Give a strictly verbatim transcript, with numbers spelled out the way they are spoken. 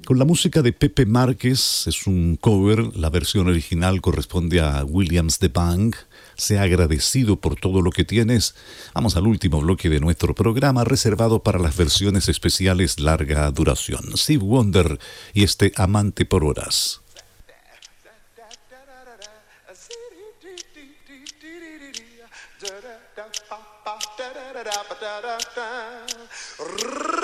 Con la música de Pepe Márquez, es un cover, la versión original corresponde a Williams the Bang. Sea agradecido por todo lo que tienes. Vamos al último bloque de nuestro programa reservado para las versiones especiales larga duración. Stevie Wonder y este Amante por Horas.